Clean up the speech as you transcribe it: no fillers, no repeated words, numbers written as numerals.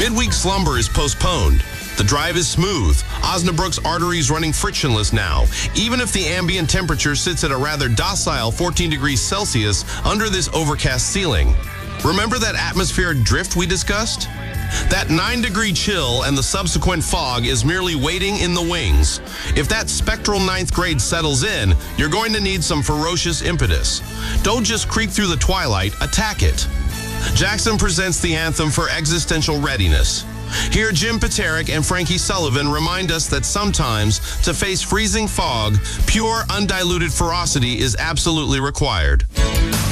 Midweek slumber is postponed. The drive is smooth. Osnabrück's arteries running frictionless now, even if the ambient temperature sits at a rather docile 14 degrees Celsius under this overcast ceiling. Remember that atmospheric drift we discussed? That 9-degree chill and the subsequent fog is merely waiting in the wings. If that spectral 9th grade settles in, you're going to need some ferocious impetus. Don't just creep through the twilight, attack it. Jackson presents the anthem for existential readiness. Here, Jim Peterick and Frankie Sullivan remind us that sometimes, to face freezing fog, pure, undiluted ferocity is absolutely required.